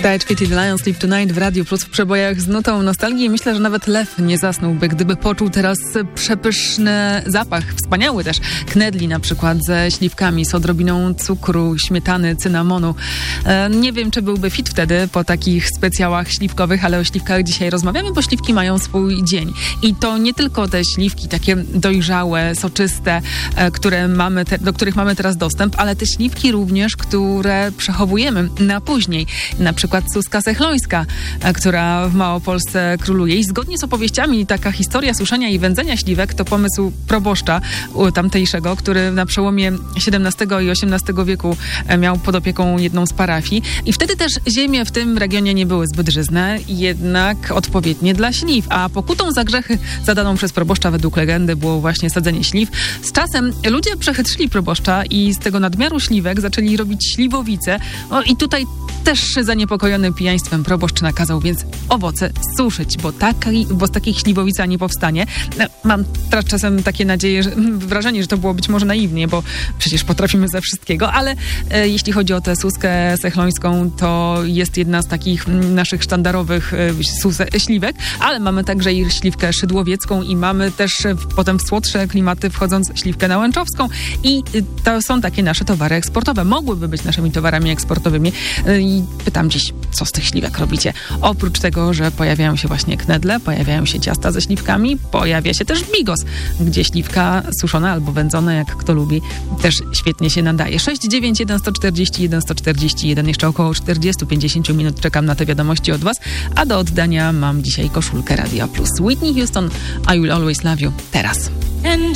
Bad Fit Lions Live Tonight w Radiu Plus w przebojach z nutą nostalgii. Myślę, że nawet lew nie zasnąłby, gdyby poczuł teraz przepyszny zapach, wspaniały też, knedli na przykład ze śliwkami, z odrobiną cukru, śmietany, cynamonu. Nie wiem, czy byłby fit wtedy po takich specjałach śliwkowych, ale o śliwkach dzisiaj rozmawiamy, bo śliwki mają swój dzień. I to nie tylko te śliwki takie dojrzałe, soczyste, do których mamy teraz dostęp, ale te śliwki również, które przechowujemy na później. Na przykład suska sechlońska, która w Małopolsce króluje. I zgodnie z opowieściami taka historia suszenia i wędzenia śliwek to pomysł proboszcza tamtejszego, który na przełomie XVII i XVIII wieku miał pod opieką jedną z parafii. I wtedy też ziemie w tym regionie nie były zbyt żyzne, jednak odpowiednie dla śliw. A pokutą za grzechy zadaną przez proboszcza według legendy było właśnie sadzenie śliw. Z czasem ludzie przechytrzyli proboszcza i z tego nadmiaru śliwek zaczęli robić śliwowice. I tutaj też zaniepokojony pijaństwem proboszcz nakazał więc owoce suszyć, bo z takich śliwowica nie powstanie. Mam teraz czasem takie wrażenie, że to było być może naiwnie, bo przecież potrafimy ze wszystkiego, ale jeśli chodzi o tę suskę sechlońską, to jest jedna z takich naszych sztandarowych śliwek, ale mamy także i śliwkę szydłowiecką i mamy też potem w słodsze klimaty wchodząc śliwkę nałęczowską i to są takie nasze towary eksportowe. Mogłyby być naszymi towarami eksportowymi. I pytam dziś, co z tych śliwek robicie? Oprócz tego, że pojawiają się właśnie knedle, pojawiają się ciasta ze śliwkami, pojawia się też bigos, gdzie śliwka suszona albo wędzona, jak kto lubi, też świetnie się nadaje. 691 141 141. Jeszcze około 40-50 minut czekam na te wiadomości od was, a do oddania mam dzisiaj koszulkę Radia Plus. Whitney Houston, I Will Always Love You. Teraz.